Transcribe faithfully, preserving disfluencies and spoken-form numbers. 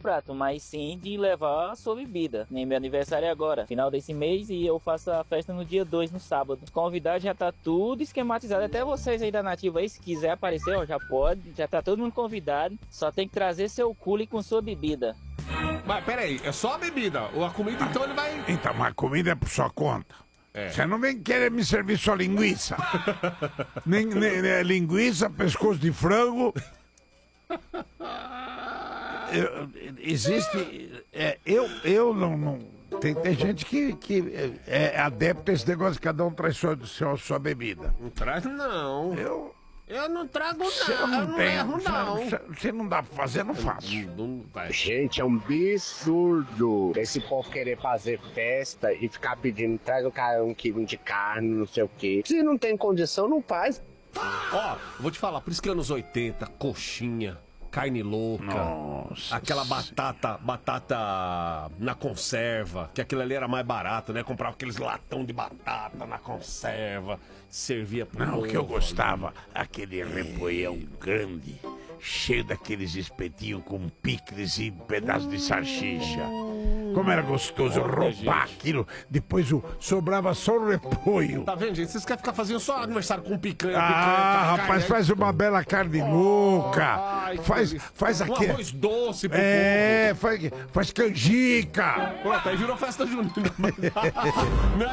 prato, mas sim de levar a sua bebida. Nem meu aniversário é agora, final desse mês, e eu faço a festa no dia dois, no sábado. Os convidados já tá tudo esquematizado, até vocês aí da Nativa aí, se quiser aparecer, ó, já pode, já tá todo mundo convidado, só tem que trazer seu cooler com sua bebida. Mas peraí, é só a bebida, ou a comida então ele vai... Então, mas a comida é por sua conta. É. Você não vem querer me servir só linguiça. nem, nem, nem linguiça, pescoço de frango. Eu, existe. É, eu, eu não. não tem, tem gente que, que é, é adepto a esse negócio de cada um traz sua, sua, sua bebida. Não traz, não. Eu. Eu não trago, não. Se eu não, eu não tenho, erro, não. Se, se não dá pra fazer, eu não faço. Não, não vai. Gente, é um absurdo esse povo querer fazer festa e ficar pedindo, traz o cara um quilo de carne, não sei o quê. Se não tem condição, não faz. Ó, vou te falar, por isso que anos oitenta, coxinha, carne louca, Nossa. aquela batata, batata na conserva, que aquilo ali era mais barato, né? Comprava aqueles latão de batata na conserva, servia pro Não, o que eu povo. gostava, aquele repolhão grande, cheio daqueles espetinhos com picles e pedaços de salsicha. Como era gostoso Olha, roubar gente. aquilo, depois o, sobrava só o repolho. Tá vendo, gente? Vocês querem ficar fazendo só aniversário com picanha, Ah, picanha, rapaz, carne, faz uma bela carne louca. Ai, Faz, que- faz um aqui. arroz doce pro É, faz, faz canjica. povo. Pronto, aí virou festa junina. Não é